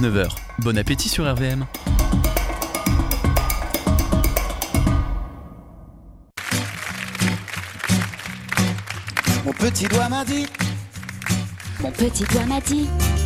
19h. Bon appétit sur RVM. Mon petit doigt m'a dit. Mon petit doigt m'a dit.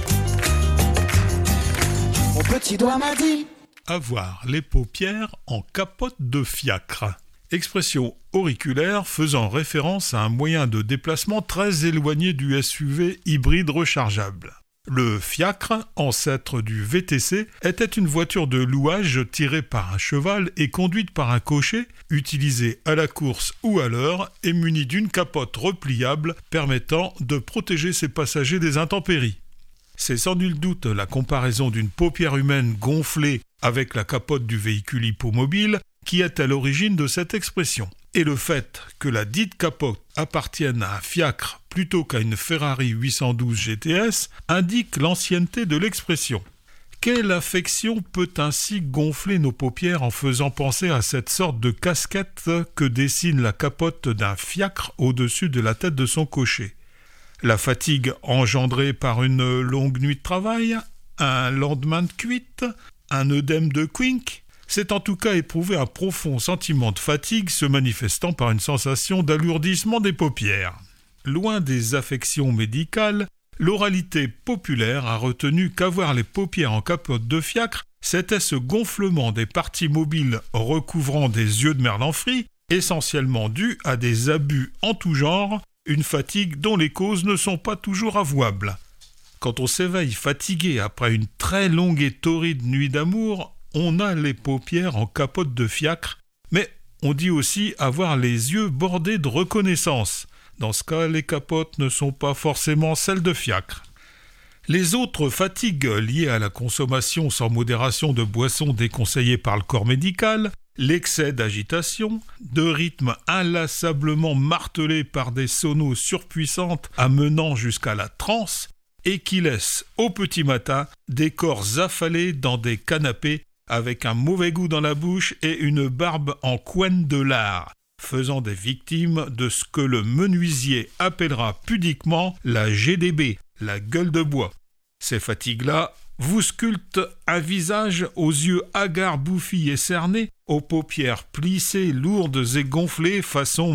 Mon petit doigt m'a dit. Avoir les paupières en capote de fiacre. Expression auriculaire faisant référence à un moyen de déplacement très éloigné du SUV hybride rechargeable. Le fiacre, ancêtre du VTC, était une voiture de louage tirée par un cheval et conduite par un cocher, utilisée à la course ou à l'heure et munie d'une capote repliable permettant de protéger ses passagers des intempéries. C'est sans nul doute la comparaison d'une paupière humaine gonflée avec la capote du véhicule hippomobile qui est à l'origine de cette expression. Et le fait que la dite capote appartienne à un fiacre plutôt qu'à une Ferrari 812 GTS indique l'ancienneté de l'expression. Quelle affection peut ainsi gonfler nos paupières en faisant penser à cette sorte de casquette que dessine la capote d'un fiacre au-dessus de la tête de son cocher? La fatigue engendrée par une longue nuit de travail, un lendemain de cuite, un œdème de Quink? C'est en tout cas éprouver un profond sentiment de fatigue se manifestant par une sensation d'alourdissement des paupières. Loin des affections médicales, l'oralité populaire a retenu qu'avoir les paupières en capote de fiacre, c'était ce gonflement des parties mobiles recouvrant des yeux de merlan-frit, essentiellement dû à des abus en tout genre, une fatigue dont les causes ne sont pas toujours avouables. Quand on s'éveille fatigué après une très longue et torride nuit d'amour, on a les paupières en capote de fiacre, mais on dit aussi avoir les yeux bordés de reconnaissance. Dans ce cas, les capotes ne sont pas forcément celles de fiacre. Les autres fatigues liées à la consommation sans modération de boissons déconseillées par le corps médical, l'excès d'agitation, de rythme inlassablement martelé par des sonos surpuissantes amenant jusqu'à la transe, et qui laissent au petit matin des corps affalés dans des canapés avec un mauvais goût dans la bouche et une barbe en couenne de lard, faisant des victimes de ce que le menuisier appellera pudiquement la GDB, la gueule de bois. Ces fatigues-là vous sculptent un visage aux yeux hagards, bouffis et cernés, aux paupières plissées, lourdes et gonflées façon